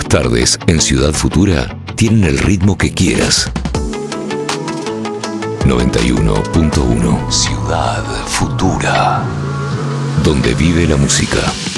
tardes en Ciudad Futura tienen el ritmo que quieras. 91.1 Ciudad Futura, donde vive la música.